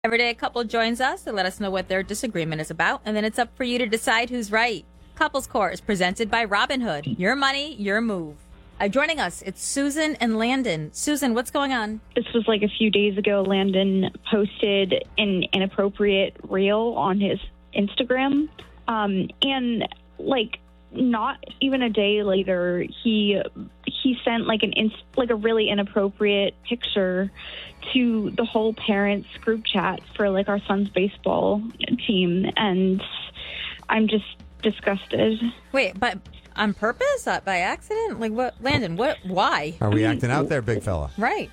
Everyday couple joins us to let us know what their disagreement is about, and then it's up for you to decide who's right. Couples Court is presented by Robinhood. Your money, your move. Joining us, it's Susan and Landon. Susan, what's going on? This was like a few days ago. Landon posted an inappropriate reel on his Instagram, and like not even a day later, he sent like a really inappropriate picture to the whole parents group chat for like our son's baseball team, and I'm just disgusted. Wait, but on purpose? By accident? Like what, Landon? Why? Are we acting out there, big fella? Right.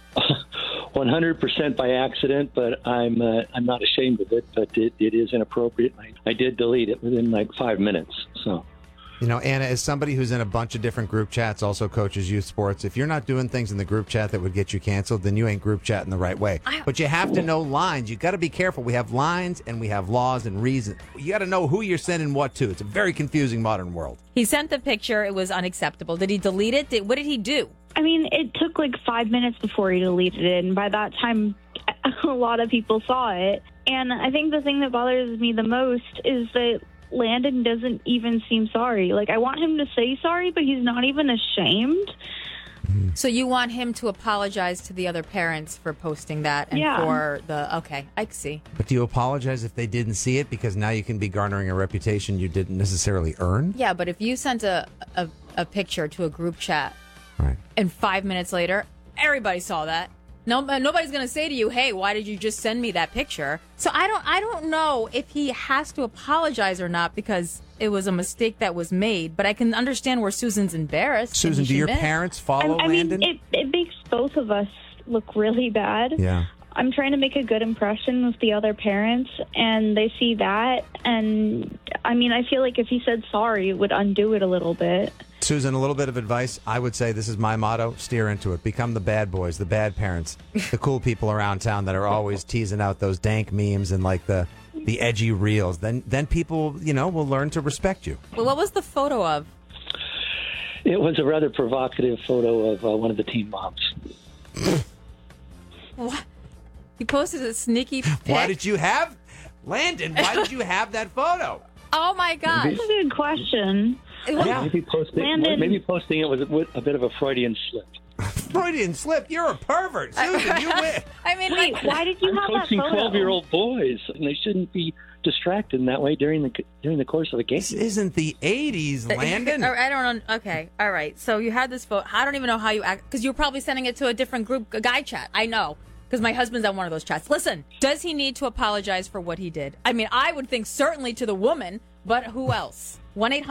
100% by accident, but I'm not ashamed of it. But it is inappropriate. I did delete it within like 5 minutes. So. You know, Anna, as somebody who's in a bunch of different group chats, also coaches youth sports, if you're not doing things in the group chat that would get you canceled, then you ain't group chatting the right way. But you have to know lines. You got to be careful. We have lines and we have laws and reasons. You got to know who you're sending what to. It's a very confusing modern world. He sent the picture. It was unacceptable. Did he delete it? What did he do? I mean, it took like 5 minutes before he deleted it, and by that time, a lot of people saw it. And I think the thing that bothers me the most is that Landon doesn't even seem sorry. Like, I want him to say sorry, but he's not even ashamed. So you want him to apologize to the other parents for posting that and for the... Okay, I see. But do you apologize if they didn't see it? Because now you can be garnering a reputation you didn't necessarily earn? Yeah, but if you sent a picture to a group chat, right, and 5 minutes later, everybody saw that. No, nobody's going to say to you, hey, why did you just send me that picture? So I don't know if he has to apologize or not because it was a mistake that was made, but I can understand where Susan's embarrassed. Susan, do your parents follow Landon? I mean, it makes both of us look really bad. Yeah. I'm trying to make a good impression with the other parents, and they see that, and I mean, I feel like if he said sorry, it would undo it a little bit. Susan, a little bit of advice. I would say this is my motto. Steer into it. Become the bad boys, the bad parents, the cool people around town that are always teasing out those dank memes and like the edgy reels. Then people, will learn to respect you. Well, what was the photo of? It was a rather provocative photo of one of the teen moms. What? You posted a sneaky pic? Why did you have that photo? Oh, my gosh. That's a good question. Yeah. Maybe posting it was a bit of a Freudian slip. Freudian slip? You're a pervert. Susan, you win. I mean, wait, why did you have that coaching photo? 12-year-old boys, and they shouldn't be distracted in that way during the course of a game. This isn't the 80s, Landon. I don't know. Okay, all right. So you had this photo. I don't even know how you act, because you were probably sending it to a different group, a guy chat. I know, because my husband's on one of those chats. Listen, does he need to apologize for what he did? I mean, I would think certainly to the woman, but who else?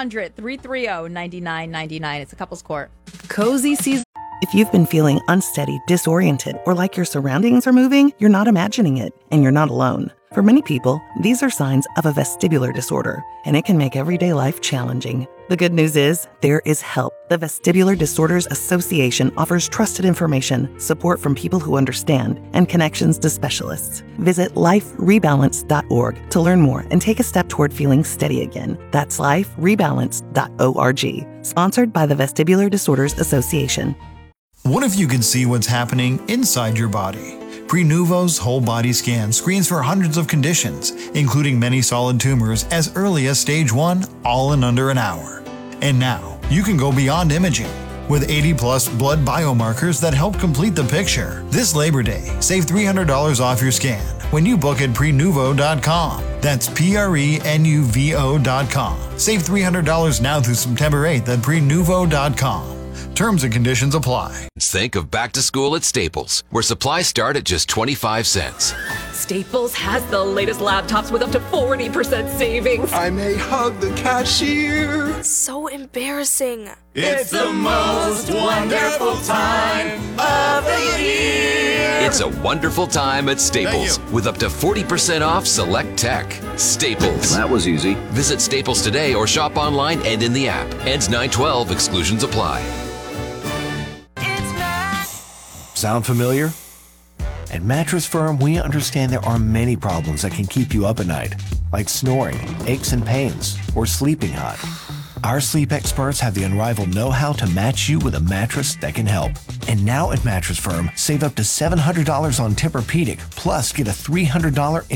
1-800-330-9999. It's a couples court. Cozy season. If you've been feeling unsteady, disoriented, or like your surroundings are moving, you're not imagining it, and you're not alone. For many people, these are signs of a vestibular disorder, and it can make everyday life challenging. The good news is, there is help. The Vestibular Disorders Association offers trusted information, support from people who understand, and connections to specialists. Visit liferebalance.org to learn more and take a step toward feeling steady again. That's liferebalance.org. Sponsored by the Vestibular Disorders Association. What if you could see what's happening inside your body? Prenuvo's whole body scan screens for hundreds of conditions, including many solid tumors as early as stage 1, all in under an hour. And now, you can go beyond imaging with 80-plus blood biomarkers that help complete the picture. This Labor Day, save $300 off your scan when you book at Prenuvo.com. That's Prenuvo.com. Save $300 now through September 8th at Prenuvo.com. Terms and conditions apply. Think of back to school at Staples, where supplies start at just 25 cents. Staples has the latest laptops with up to 40% savings. I may hug the cashier. So embarrassing. It's the most wonderful time of the year. It's a wonderful time at Staples with up to 40% off select tech. Staples. That was easy. Visit Staples today or shop online and in the app. Ends 9/12. Exclusions apply. Sound familiar? At Mattress Firm, we understand there are many problems that can keep you up at night, like snoring, aches and pains, or sleeping hot. Our sleep experts have the unrivaled know-how to match you with a mattress that can help. And now at Mattress Firm, save up to $700 on Tempur-Pedic, plus get a $300